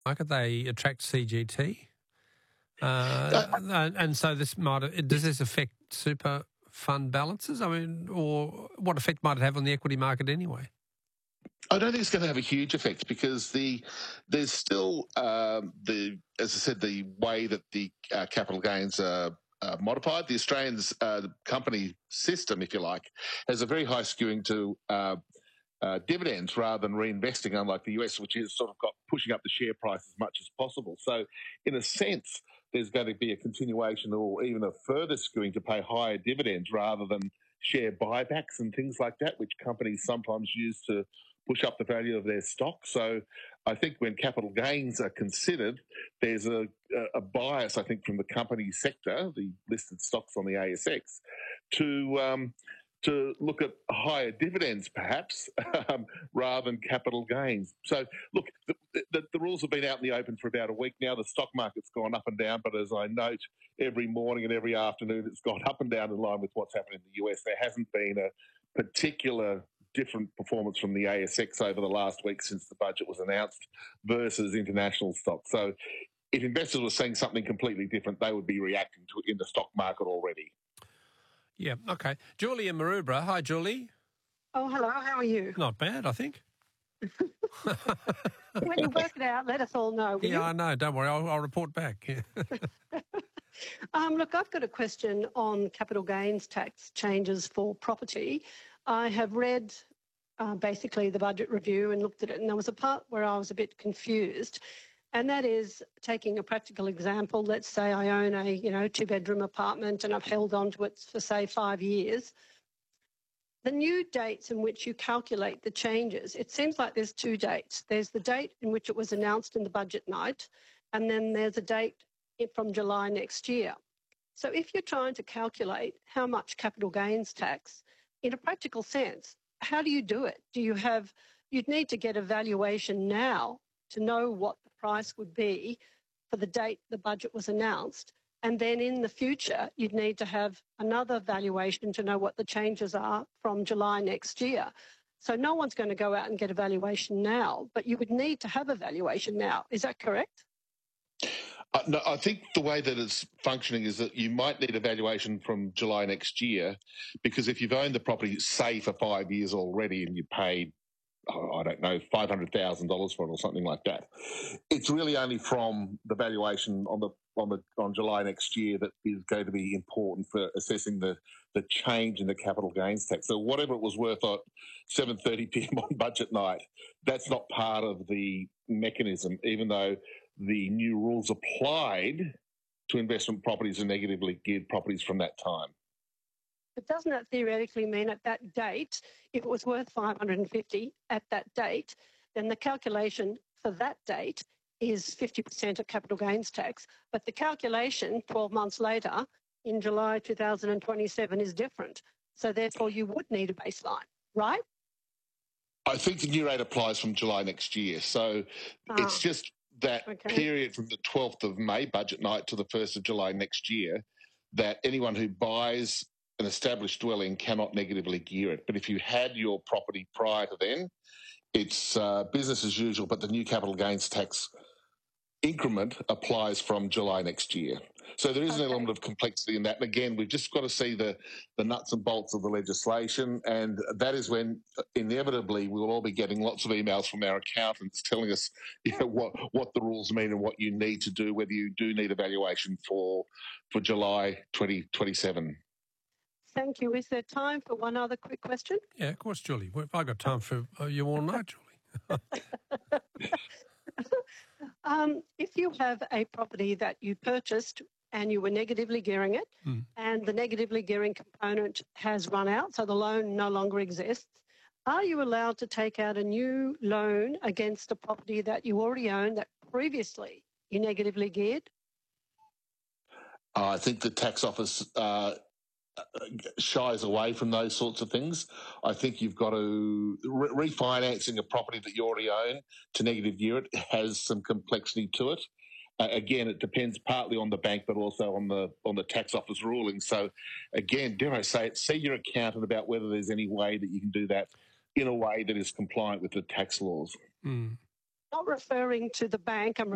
market. They attract CGT. And so does this affect super fund balances? I mean, or what effect might it have on the equity market anyway? I don't think it's going to have a huge effect because there's still as I said, the way that the capital gains are modified. The Australians company system, if you like, has a very high skewing to dividends rather than reinvesting, unlike the US, which is sort of got pushing up the share price as much as possible. So, in a sense, there's going to be a continuation or even a further skewing to pay higher dividends rather than share buybacks and things like that, which companies sometimes use to push up the value of their stock. So I think when capital gains are considered, there's a bias, I think, from the company sector, the listed stocks on the ASX, to look at higher dividends, perhaps, rather than capital gains. So, look, the rules have been out in the open for about a week now. The stock market's gone up and down, but as I note, every morning and every afternoon it's gone up and down in line with what's happened in the US. There hasn't been a particular different performance from the ASX over the last week since the budget was announced versus international stocks. So if investors were seeing something completely different, they would be reacting to it in the stock market already. Yeah, okay. Julie in Maroubra. Hi, Julie. Oh, hello. How are you? Not bad, I think. When you work it out, let us all know. Yeah, I know. Don't worry. I'll report back. Yeah. Look, I've got a question on capital gains tax changes for property. I have read basically the budget review and looked at it, and there was a part where I was a bit confused, and that is taking a practical example. Let's say I own a two-bedroom apartment and I've held on to it for, say, 5 years. The new dates in which you calculate the changes, it seems like there's two dates. There's the date in which it was announced in the budget night, and then there's a date from July next year. So if you're trying to calculate how much capital gains tax, in a practical sense, how do you do it? You'd need to get a valuation now to know what the price would be for the date the budget was announced. And then in the future, you'd need to have another valuation to know what the changes are from July next year. So no one's going to go out and get a valuation now, but you would need to have a valuation now. Is that correct? No, I think the way that it's functioning is that you might need a valuation from July next year, because if you've owned the property, say, for 5 years already and you paid, I don't know, $500,000 for it or something like that, it's really only from the valuation on July next year that is going to be important for assessing the change in the capital gains tax. So whatever it was worth at 7:30 p.m. on budget night, that's not part of the mechanism, even though the new rules applied to investment properties and negatively geared properties from that time. But doesn't that theoretically mean at that date, if it was worth 550 at that date, then the calculation for that date is 50% of capital gains tax, but the calculation 12 months later in July 2027 is different. So therefore you would need a baseline, right? I think the new rate applies from July next year. So it's just that period from the 12th of May budget night to the 1st of July next year that anyone who buys an established dwelling cannot negatively gear it. But if you had your property prior to then, it's business as usual, but the new capital gains tax increment applies from July next year. So there is an element of complexity in that. And again, we've just got to see the nuts and bolts of the legislation. And that is when inevitably we'll all be getting lots of emails from our accountants telling us what the rules mean and what you need to do, whether you do need a valuation for July 2027. Thank you. Is there time for one other quick question? Yeah, of course, Julie. I've got time for you all night, Julie. If you have a property that you purchased and you were negatively gearing it, and the negatively gearing component has run out, so the loan no longer exists, are you allowed to take out a new loan against a property that you already own that previously you negatively geared? I think the tax office shies away from those sorts of things. I think you've got to refinancing a property that you already own to negative gear it has some complexity to it. Again, it depends partly on the bank, but also on the tax office ruling. So, again, dare I say it, see your accountant about whether there's any way that you can do that in a way that is compliant with the tax laws. Not referring to the bank, I'm